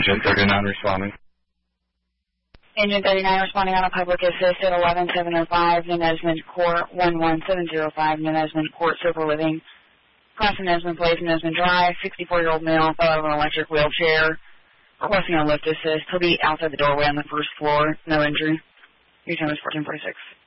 Engine 39 responding. Engine 39 responding on a public assist at 11705, New Nesman Court 11705, New Nesman Court, Silver Living. Crossing Nesman Place, Nesman Drive, 64-year-old male, fell out of an electric wheelchair, requesting a lift assist. He'll be outside the doorway on the first floor, no injury. Your time is 1446.